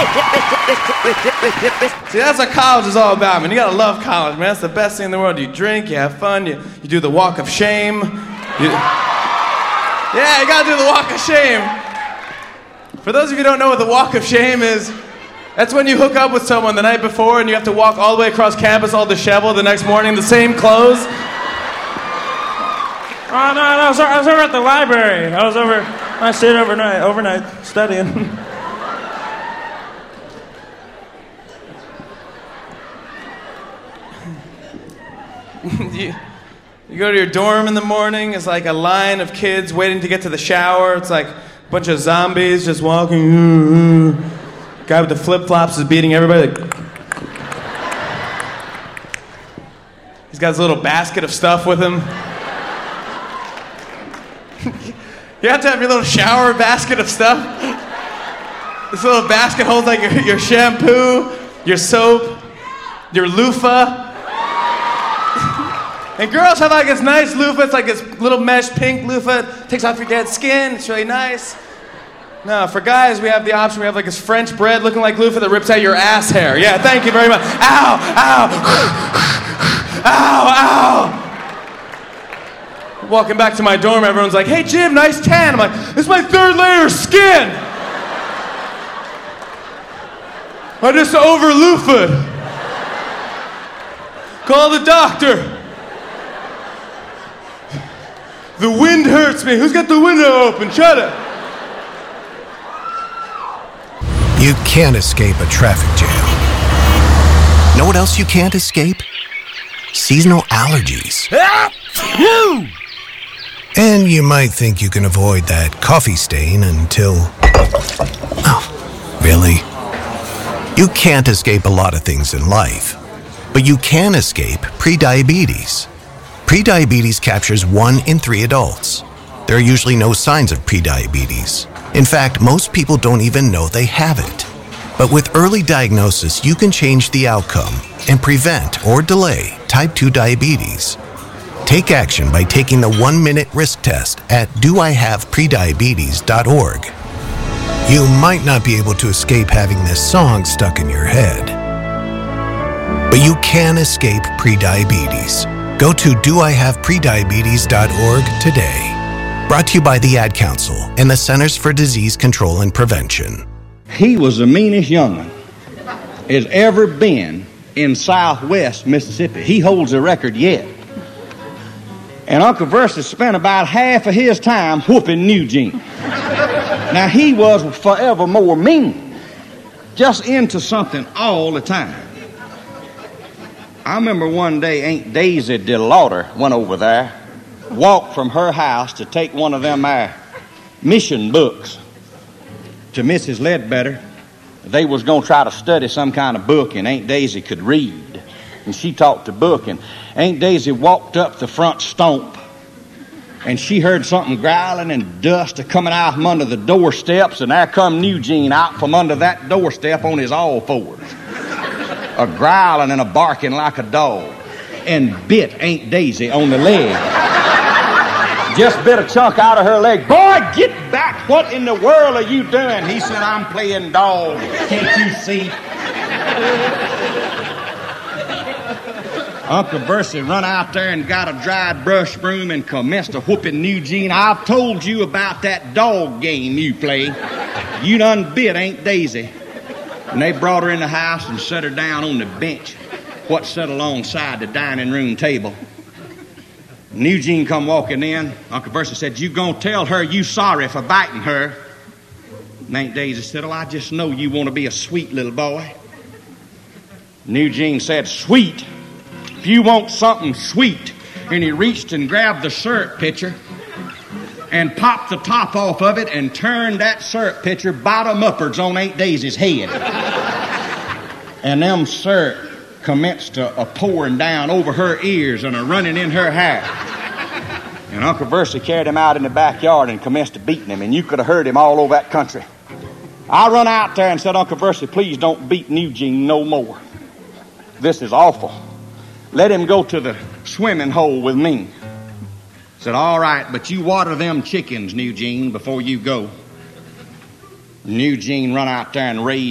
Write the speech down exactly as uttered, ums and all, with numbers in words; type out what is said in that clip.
See, that's what college is all about, man. You gotta love college, man. That's the best thing in the world. You drink, you have fun, you, you do the walk of shame. You, yeah, you gotta do the walk of shame. For those of you who don't know what the walk of shame is, that's when you hook up with someone the night before and you have to walk all the way across campus all disheveled the next morning, the same clothes. Oh, no, no, I was, I was over at the library. I was over, I stayed overnight, overnight studying. you, you go to your dorm in the morning, it's like a line of kids waiting to get to the shower. It's like a bunch of zombies just walking. Guy with the flip-flops is beating everybody. Like, he's got his little basket of stuff with him. You have to have your little shower basket of stuff. This little basket holds like your, your shampoo, your soap, your loofah. And girls have like this nice loofah. It's like this little mesh pink loofah. Takes off your dead skin. It's really nice. No, for guys, we have the option. We have like this French bread looking like loofah that rips out your ass hair. Yeah, thank you very much. Ow, ow, ow, ow. Walking back to my dorm, everyone's like, hey, Jim, nice tan. I'm like, this is my third layer of skin. I just over-loofah'd. Call the doctor. The wind hurts me. Who's got the window open? Shut up. You can't escape a traffic jam. Know what else you can't escape? Seasonal allergies. And you might think you can avoid that coffee stain until... Oh, really? You can't escape a lot of things in life, but you can escape prediabetes. Prediabetes captures one in three adults. There are usually no signs of prediabetes. In fact, most people don't even know they have it. But with early diagnosis, you can change the outcome and prevent or delay type two diabetes. Take action by taking the one-minute risk test at do I have prediabetes dot org. You might not be able to escape having this song stuck in your head, but you can escape prediabetes. Go to do I have prediabetes dot org today. Brought to you by the Ad Council and the Centers for Disease Control and Prevention. He was the meanest young'un has ever been in Southwest Mississippi. He holds the record yet. And Uncle Versus spent about half of his time whooping Eugene. Now, he was forever more mean, just into something all the time. I remember one day Aunt Daisy DeLauder went over there, walked from her house to take one of them uh, mission books to Missus Ledbetter. They was going to try to study some kind of book, and Aunt Daisy could read. And she taught the book, and Aunt Daisy walked up the front stump, and she heard something growling and dust coming out from under the doorsteps, and there come Eugene out from under that doorstep on his all fours, a growling and a barking like a dog, and bit Aunt Daisy on the leg. Just bit a chunk out of her leg. Boy, get back. What in the world are you doing? He said, I'm playing dog. Can't you see? Uncle Bercy run out there and got a dry brush broom and commenced to whooping Eugene. I've told you about that dog game you play. You done bit Aunt Daisy. And they brought her in the house and set her down on the bench, what sat alongside the dining room table. And Eugene come walking in. Uncle Bercy said, you gonna tell her you sorry for biting her? And Aunt Daisy said, oh, I just know you want to be a sweet little boy. And Eugene said, sweet? If you want something sweet. And he reached and grabbed the syrup pitcher and popped the top off of it and turned that syrup pitcher bottom upwards on Aunt Daisy's head. And them syrup commenced to a pouring down over her ears and a running in her hair. And Uncle Bercy carried him out in the backyard and commenced to beating him, and you could have heard him all over that country. I run out there and said, Uncle Bercy, please don't beat Eugene no more. This is awful. Let him go to the swimming hole with me. I said, all right, but you water them chickens, Eugene, before you go. And Eugene run out there and raised